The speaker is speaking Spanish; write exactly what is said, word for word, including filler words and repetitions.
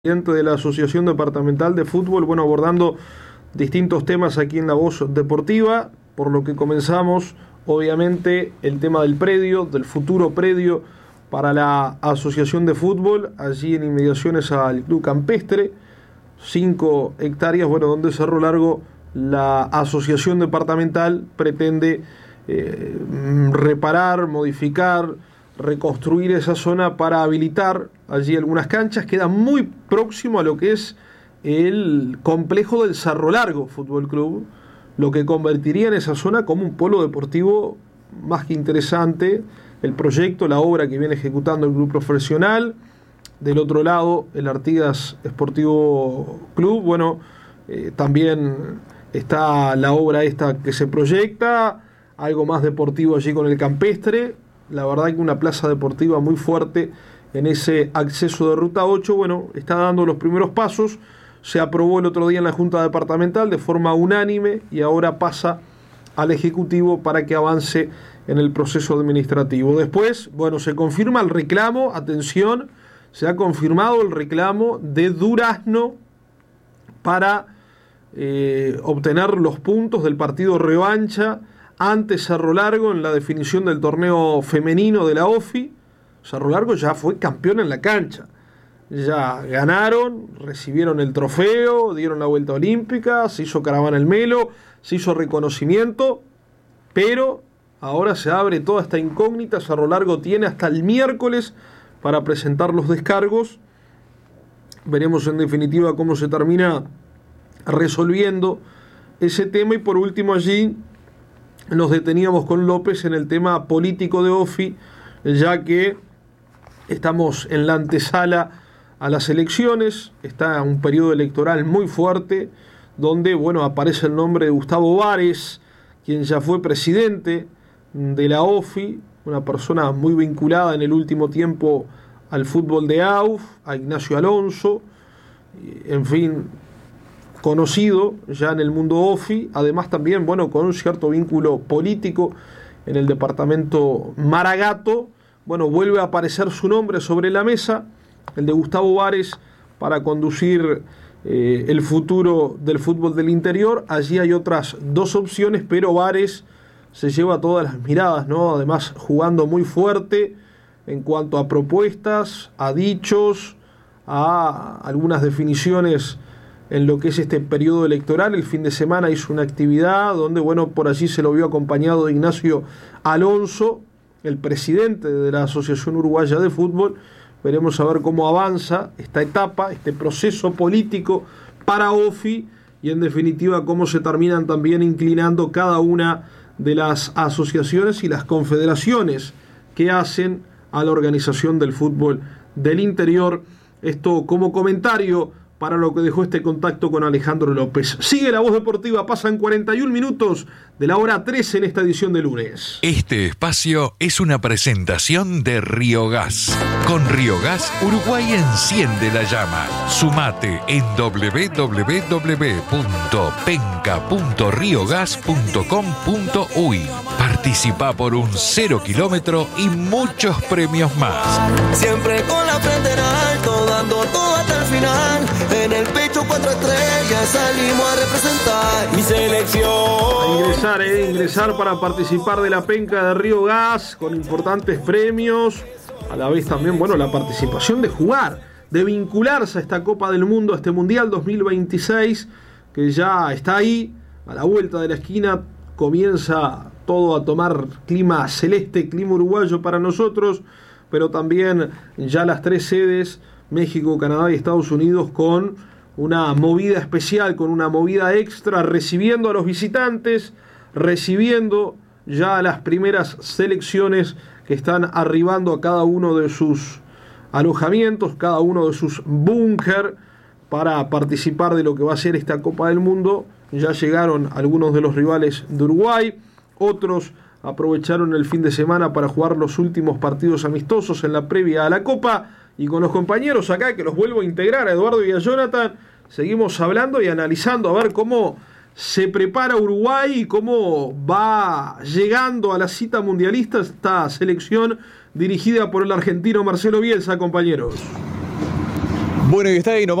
Presidente de la Asociación Departamental de Fútbol, bueno, abordando distintos temas aquí en La Voz Deportiva, por lo que comenzamos, obviamente, el tema del predio, del futuro predio para la Asociación de Fútbol, allí en inmediaciones al Club Campestre, cinco hectáreas, bueno, donde Cerro Largo, la Asociación Departamental pretende eh, reparar, modificar, reconstruir esa zona para habilitar allí algunas canchas. Queda muy próximo a lo que es el complejo del Cerro Largo Fútbol Club, lo que convertiría en esa zona como un polo deportivo más que interesante. El proyecto, la obra que viene ejecutando el club profesional. Del otro lado, el Artigas Esportivo Club. Bueno, eh, también está la obra esta que se proyecta, algo más deportivo allí con el Campestre. La verdad que una plaza deportiva muy fuerte en ese acceso de Ruta ocho, bueno, está dando los primeros pasos. Se aprobó el otro día en la Junta Departamental de forma unánime y ahora pasa al Ejecutivo para que avance en el proceso administrativo. Después, bueno, se confirma el reclamo, atención, se ha confirmado el reclamo de Durazno para eh, obtener los puntos del partido revancha ante Cerro Largo en la definición del torneo femenino de la O F I. Cerro Largo ya fue campeón en la cancha. Ya ganaron, recibieron el trofeo, dieron la vuelta olímpica, se hizo caravana el Melo, se hizo reconocimiento, pero ahora se abre toda esta incógnita. Cerro Largo tiene hasta el miércoles para presentar los descargos. Veremos en definitiva cómo se termina resolviendo ese tema. Y por último allí nos deteníamos con López en el tema político de O F I, ya que estamos en la antesala a las elecciones, está un periodo electoral muy fuerte, donde, bueno, aparece el nombre de Gustavo Vares, quien ya fue presidente de la O F I, una persona muy vinculada en el último tiempo al fútbol de A U F, a Ignacio Alonso, en fin, conocido ya en el mundo O F I, además también, bueno, con un cierto vínculo político en el departamento Maragato. Bueno, vuelve a aparecer su nombre sobre la mesa, el de Gustavo Vares, para conducir eh, el futuro del fútbol del interior. Allí hay otras dos opciones, pero Vares se lleva todas las miradas, ¿no? Además, jugando muy fuerte en cuanto a propuestas, a dichos, a algunas definiciones en lo que es este periodo electoral. El fin de semana hizo una actividad donde, bueno, por allí se lo vio acompañado de Ignacio Alonso, el presidente de la Asociación Uruguaya de Fútbol. Veremos a ver cómo avanza esta etapa, este proceso político para O F I, y en definitiva cómo se terminan también inclinando cada una de las asociaciones y las confederaciones que hacen a la organización del fútbol del interior. Esto como comentario para lo que dejó este contacto con Alejandro López. Sigue La Voz Deportiva, pasan cuarenta y un minutos de la hora trece en esta edición de lunes. Este espacio es una presentación de Río Gas. Con Río Gas, Uruguay enciende la llama. Sumate en doble u doble u doble u punto penca punto riogas punto com punto uy. Participa por un cero kilómetro y muchos premios más. Siempre con la frente en alto, dando todo hasta el final. En el pecho cuatro estrellas salimos a representar mi selección. A ingresar, eh, ingresar para participar de la penca de Río Gas con importantes premios. A la vez también, bueno, la participación de jugar, de vincularse a esta Copa del Mundo, a este Mundial dos mil veintiséis, que ya está ahí, a la vuelta de la esquina. Comienza todo a tomar clima celeste, clima uruguayo para nosotros, pero también ya las tres sedes, México, Canadá y Estados Unidos, con una movida especial, con una movida extra, recibiendo a los visitantes, recibiendo ya a las primeras selecciones que están arribando a cada uno de sus alojamientos, cada uno de sus búnker, para participar de lo que va a ser esta Copa del Mundo. Ya llegaron algunos de los rivales de Uruguay, otros aprovecharon el fin de semana para jugar los últimos partidos amistosos en la previa a la Copa. Y con los compañeros acá, que los vuelvo a integrar, a Eduardo y a Jonathan, seguimos hablando y analizando a ver cómo se prepara Uruguay y cómo va llegando a la cita mundialista esta selección dirigida por el argentino Marcelo Bielsa, compañeros. Bueno, y está ahí nomás.